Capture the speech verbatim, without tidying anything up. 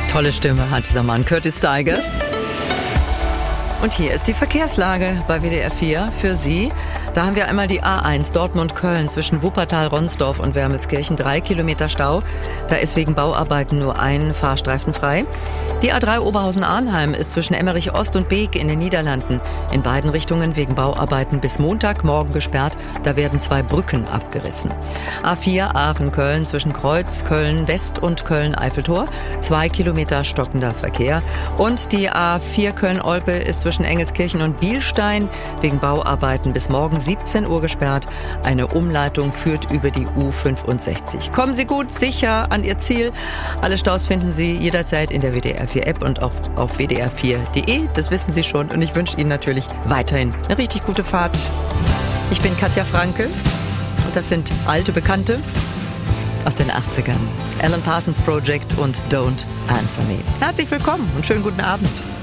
Tolle Stimme hat dieser Mann, Curtis Stigers. Und hier ist die Verkehrslage bei W D R vier für Sie. Da haben wir einmal die A eins Dortmund-Köln zwischen Wuppertal-Ronsdorf und Wermelskirchen. Drei Kilometer Stau. Da ist wegen Bauarbeiten nur ein Fahrstreifen frei. Die A drei Oberhausen-Arnheim ist zwischen Emmerich-Ost und Beek in den Niederlanden in beiden Richtungen wegen Bauarbeiten bis Montagmorgen gesperrt. Da werden zwei Brücken abgerissen. A vier Aachen-Köln zwischen Kreuz, Köln-West und Köln-Eiffeltor. Zwei Kilometer stockender Verkehr. Und die A vier Köln-Olpe ist zwischen Engelskirchen und Bielstein wegen Bauarbeiten bis morgen siebzehn Uhr gesperrt. Eine Umleitung führt über die U fünfundsechzig. Kommen Sie gut sicher an Ihr Ziel. Alle Staus finden Sie jederzeit in der W D R vier App und auch auf w d r vier punkt d e. Das wissen Sie schon. Und ich wünsche Ihnen natürlich weiterhin eine richtig gute Fahrt. Ich bin Katja Franke und das sind alte Bekannte aus den achtzigern. Alan Parsons Project und Don't Answer Me. Herzlich willkommen und schönen guten Abend.